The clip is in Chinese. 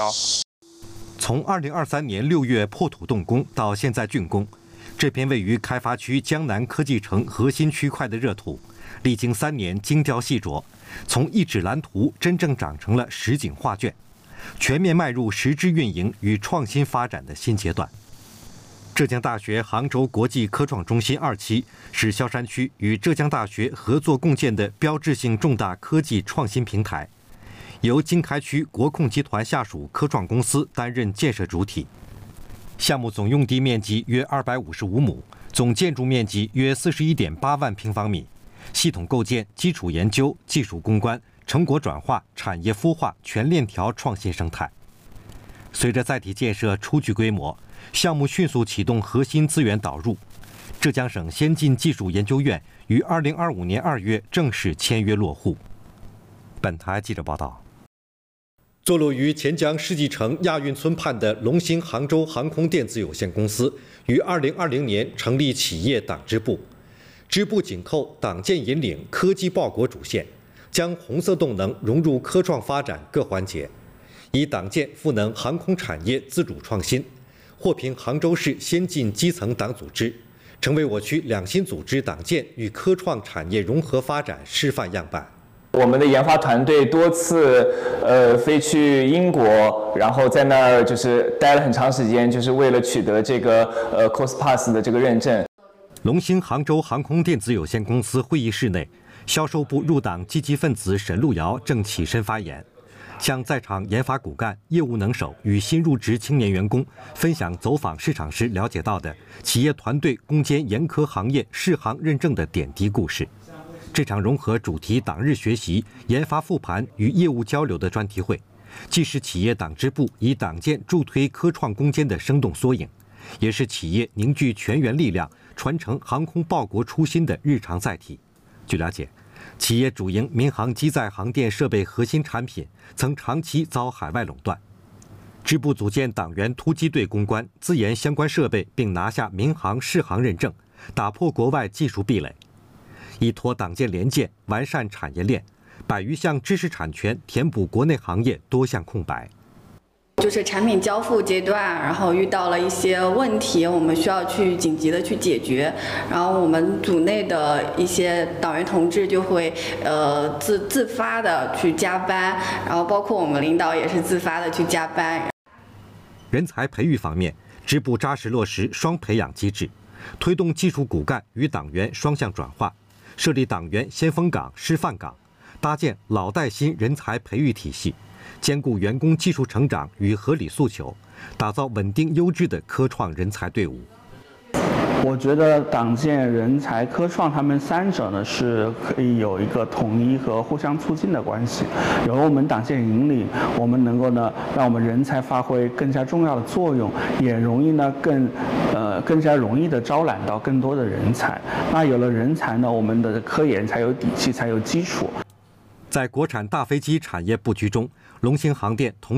从2023年6月破土动工到现在竣工，这片位于开发区江南科技城核心区块的热土，历经3年精雕细琢，从一纸蓝图真正长成了实景画卷，全面迈入实质运营与创新发展的新阶段。浙江大学杭州国际科创中心2期是萧山区与浙江大学合作共建的标志性重大科技创新平台，由经开区国控集团下属科创公司担任建设主体。项目总用地面积约255亩，总建筑面积约41.8万平方米，系统构建、基础研究、技术攻关、成果转化、产业孵化全链条创新生态。随着载体建设初具规模，项目迅速启动核心资源导入。浙江省先进技术研究院于2025年2月正式签约落户。本台记者报道。坐落于钱江世纪城亚运村畔的龙兴杭州航空电子有限公司于2020年成立企业党支部，支部紧扣党建引领、科技报国主线，将红色动能融入科创发展各环节，以党建赋能航空产业自主创新，获评杭州市先进基层党组织，成为我区两新组织党建与科创产业融合发展示范样板。 我们的研发团队多次飞去英国，然后在那儿就是待了很长时间，就是为了取得这个COSPAS 的这个认证。 龙兴杭州航空电子有限公司会议室内，销售部入党积极分子沈路遥正起身发言，向在场研发骨干、业务能手与新入职青年员工分享走访市场时了解到的企业团队攻坚严苛行业适行认证的点滴故事。这场融合主题党日学习、研发复盘与业务交流的专题会，既是企业党支部以党建助推科创攻坚的生动缩影，也是企业凝聚全员力量、传承航空报国初心的日常载体。据了解，企业主营民航机载航电设备核心产品，曾长期遭海外垄断。支部组建党员突击队攻关，自研相关设备，并拿下民航适航认证，打破国外技术壁垒。依托党建联建，完善产业链，100余项知识产权填补国内行业多项空白。 就是产品交付阶段，然后遇到了一些问题，我们需要去紧急的去解决。然后我们组内的一些党员同志就会自发的去加班，然后包括我们领导也是自发的去加班。 人才培育方面，支部扎实落实双培养机制，推动技术骨干与党员双向转化。设立党员先锋岗、示范岗，搭建老带新人才培育体系，兼顾员工技术成长与合理诉求，打造稳定优质的科创人才队伍。 我觉得党建、人才、科创他们3者呢是可以有一个统一和互相促进的关系。有了我们党建引领，我们能够呢让我们人才发挥更加重要的作用，也容易呢更加容易的招揽到更多的人才。那有了人才呢，我们的科研才有底气，才有基础。 在国产大飞机产业布局中，龙兴航电同